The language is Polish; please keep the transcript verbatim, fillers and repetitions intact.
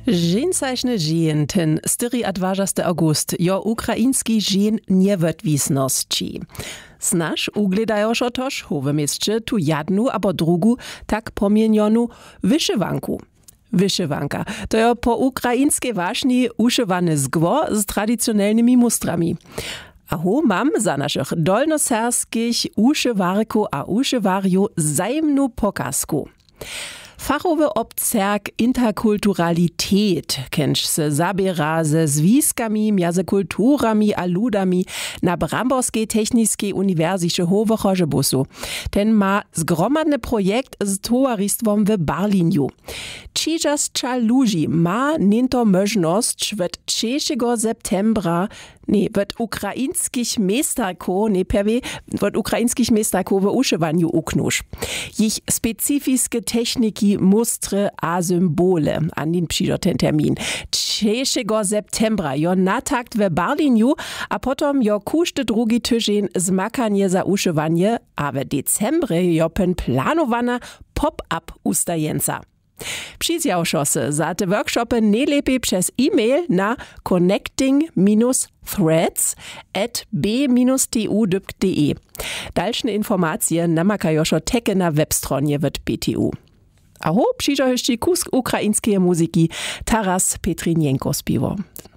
Žensajšny žien, ten styriadwažasty august, jo ukrainski žien niewetwisności. Snaż ugledajoż otoż howe miejsce tu jadnu abo drugu tak pomienionu wyszywanku. Wyszywanka to jo po ukraińskiej waśni uszywany zgwo z tradycjonalnymi mustrami. Aho mam za naszych dolnoserskich uszywarku a uszywarju zajemnu pokazku. Fachowy obcerk Interkulturalität kennt se zabiera ze zwiskami, między kulturami a ludami na Bramborskiej Techniskiej Uniwersycie w Chorzebusu. Ten ma zgromadny projekt z towarystwom w Berliniu. Čižasča ludzi ma ninto możność w trzeciego septembra nie, w ukraińskich miestarko, nie pewie, w ukraińskich miestarko w uszywaniu uknusz. Ich spezifische techniki, mustry a symbole an den przyjdzie ten termin. trzeciego septembra jo natakt w Berliniu, a potom jo kuszty drugi tydzień zmakanie za uszywanie, a w decembre jo pen planowana pop-up ustajenca. Przyjdziałszosy za te workshopy najlepiej przez e-mail na connecting threads at b t u punkt d e. Dalsze informacje namakajoszo teke na webstronie w B T U. A ho przyjdzie kusk ukraińskiej muzyki Taras Petrinienko śpiewa.